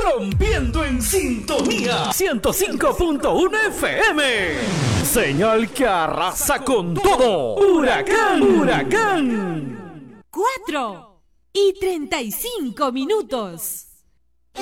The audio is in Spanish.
rompiendo en sintonía 105.1 FM. Señal que arrasa con todo. Huracán, huracán. 4:35.